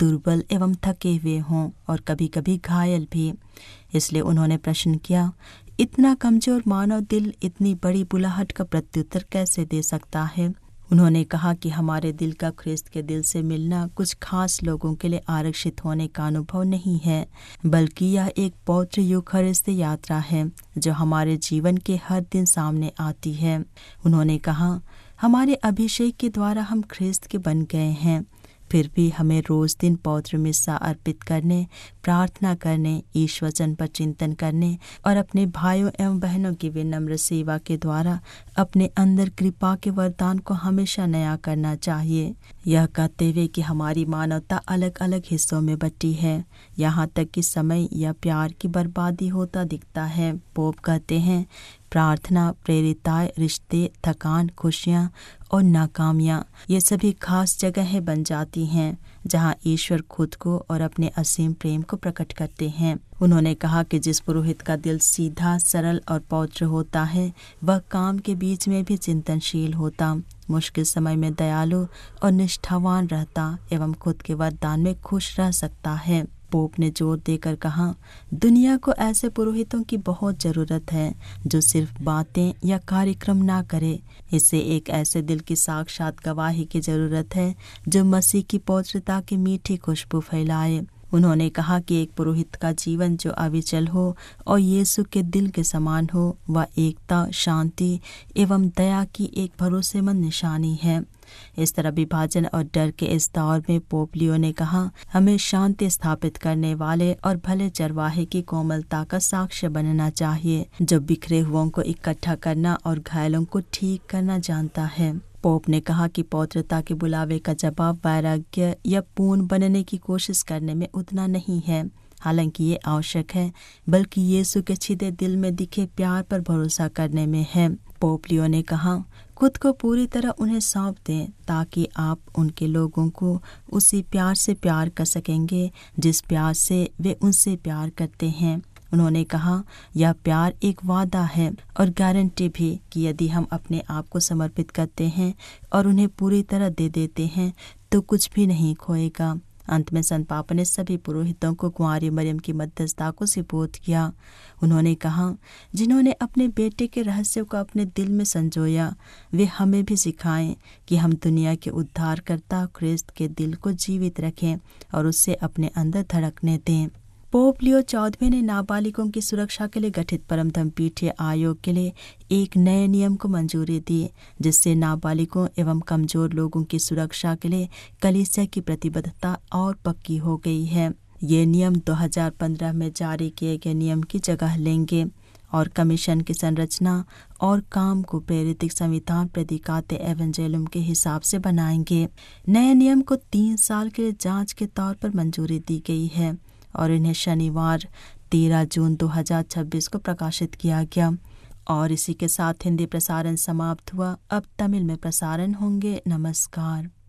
दुर्बल एवं थके हुए हों और कभी कभी घायल भी। इसलिए उन्होंने प्रश्न किया, इतना कमजोर मानव दिल इतनी बड़ी बुलाहट का प्रत्युत्तर कैसे दे सकता है? उन्होंने कहा कि हमारे दिल का ख्रिस्त के दिल से मिलना कुछ खास लोगों के लिए आरक्षित होने का अनुभव नहीं है, बल्कि यह एक पौत्र यूखरिस्त यात्रा है जो हमारे जीवन के हर दिन सामने आती है। उन्होंने कहा, हमारे अभिषेक के द्वारा हम ख्रिस्त के बन गए हैं, फिर भी हमें रोज दिन पौत्र मिस्सा अर्पित करने, प्रार्थना करने, ईश वचन पर चिंतन करने और अपने भाइयों एवं बहनों की विनम्र सेवा के द्वारा अपने अंदर कृपा के वरदान को हमेशा नया करना चाहिए। यह कहते हुए कि हमारी मानवता अलग अलग हिस्सों में बटी है, यहाँ तक कि समय या प्यार की बर्बादी होता दिखता है। पोप कहते हैं, प्रार्थना, प्रेरिताएं, रिश्ते, थकान, खुशियाँ और नाकामियाँ, ये सभी खास जगहें बन जाती हैं जहाँ ईश्वर खुद को और अपने असीम प्रेम को प्रकट करते हैं। उन्होंने कहा कि जिस पुरोहित का दिल सीधा, सरल और पवित्र होता है, वह काम के बीच में भी चिंतनशील होता, मुश्किल समय में दयालु और निष्ठावान रहता एवं खुद के वरदान में खुश रह सकता है। पोप ने जोर देकर कहा, दुनिया को ऐसे पुरोहितों की बहुत जरूरत है जो सिर्फ बातें या कार्यक्रम ना करे। इसे एक ऐसे दिल की साक्षात गवाही की जरूरत है जो मसीह की पवित्रता की मीठी खुशबू फैलाए। उन्होंने कहा कि एक पुरोहित का जीवन जो अविचल हो और यीशु के दिल के समान हो, वह एकता, शांति एवं दया की एक भरोसेमंद निशानी है। इस तरह विभाजन और डर के इस दौर में पोप लियो ने कहा, हमें शांति स्थापित करने वाले और भले चरवाहे की कोमलता का साक्ष्य बनना चाहिए, जो बिखरे हुओं को इकट्ठा करना और घायलों को ठीक करना जानता है। पोप ने कहा कि पवित्रता के बुलावे का जवाब वैराग्य या पूर्ण बनने की कोशिश करने में उतना नहीं है, हालांकि ये आवश्यक है, बल्कि यीशु के छिदे दिल में दिखे प्यार पर भरोसा करने में है। पोप लियो ने कहा, खुद को पूरी तरह उन्हें सौंप दें ताकि आप उनके लोगों को उसी प्यार से प्यार कर सकेंगे जिस प्यार से वे उनसे प्यार करते हैं। उन्होंने कहा, यह प्यार एक वादा है और गारंटी भी कि यदि हम अपने आप को समर्पित करते हैं और उन्हें पूरी तरह दे देते हैं तो कुछ भी नहीं खोएगा। अंत में संत पापा ने सभी पुरोहितों को कुंवारी मरियम की मध्यस्थता को सुपुर्द किया। उन्होंने कहा, जिन्होंने अपने बेटे के रहस्य को अपने दिल में संजोया, वे हमें भी सिखाएं कि हम दुनिया के उद्धारकर्ता ख्रिस्त के दिल को जीवित रखें और उससे अपने अंदर धड़कने दें। पोप लियो 14वें ने नाबालिगों की सुरक्षा के लिए गठित परम धर्मपीठीय आयोग के लिए एक नए नियम को मंजूरी दी, जिससे नाबालिगों एवं कमजोर लोगों की सुरक्षा के लिए कलीसिया की प्रतिबद्धता और पक्की हो गई है। ये नियम 2015 में जारी किए गए नियम की जगह लेंगे और कमीशन की संरचना और काम को प्रेरित संविधान प्रेदिकाते एवेंजेलुम के हिसाब से बनाएंगे। नए नियम को 3 साल के लिए जांच के तौर पर मंजूरी दी गई है और इन्हें शनिवार 13 जून 2026 को प्रकाशित किया गया। और इसी के साथ हिंदी प्रसारण समाप्त हुआ। अब तमिल में प्रसारण होंगे। नमस्कार।